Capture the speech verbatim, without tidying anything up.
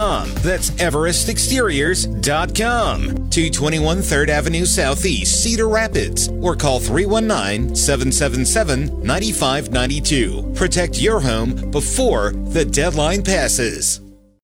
com. That's everest exteriors dot com. two twenty-one third Avenue Southeast, Cedar Rapids, or call three one nine, seven seven seven, nine five nine two. Protect your home before the deadline passes.